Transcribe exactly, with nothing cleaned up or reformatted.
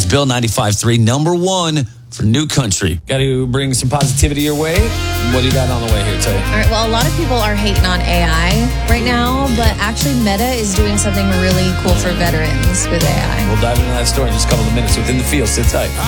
Bill ninety-five three, number one for New Country. Got to bring some positivity your way. What do you got on the way here, Tay? All right, well, a lot of people are hating on A I right now, but actually Meta is doing something really cool for veterans with A I. We'll dive into that story in just a couple of minutes within the field. Sit tight.